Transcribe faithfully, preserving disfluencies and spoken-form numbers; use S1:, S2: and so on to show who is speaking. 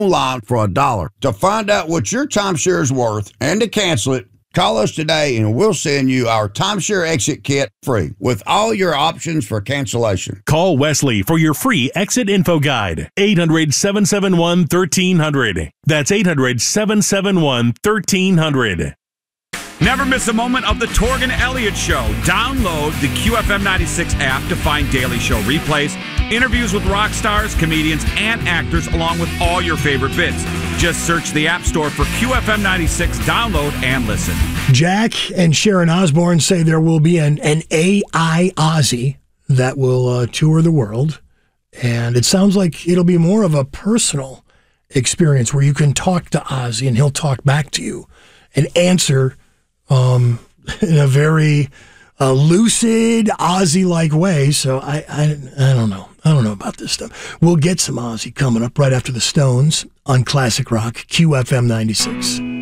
S1: online for a dollar. To find out what your timeshare is worth and to cancel it, call us today and we'll send you our timeshare exit kit free with all your options for cancellation.
S2: Call Wesley for your free exit info guide. eight hundred, seven seven one, one three hundred. That's eight hundred, seven seven one, one three hundred.
S3: Never miss a moment of the Torgan Elliott Show. Download the Q F M ninety-six app to find daily show replays, interviews with rock stars, comedians, and actors, along with all your favorite bits. Just search the App Store for Q F M ninety-six, download, and listen.
S4: Jack and Sharon Osbourne say there will be an, an A I Ozzy that will uh, tour the world, and it sounds like it'll be more of a personal experience where you can talk to Ozzy and he'll talk back to you and answer um, in a very uh, lucid, Ozzy-like way. So I, I, I don't know. I don't know about this stuff. We'll get some Ozzy coming up right after the Stones on Classic Rock, Q F M ninety-six.